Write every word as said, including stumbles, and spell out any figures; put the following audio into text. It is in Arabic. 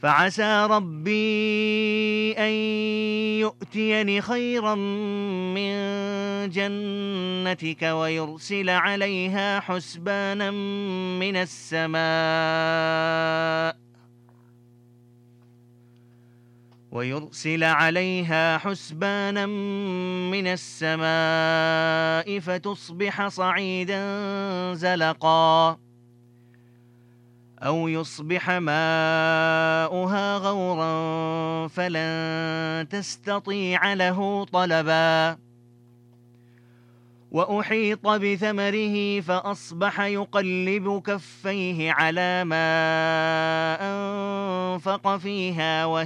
فعسى ربي أن يؤتيني خيرا من جنتك ويرسل عليها حسبانا من السماء ويرسل عليها حسبانا من السماء فتصبح صعيدا زلقا أو يصبح ماؤها غورا فلن تستطيع له طلبا وأحيط بثمره فأصبح يقلب كفيه على ما أنفق فيها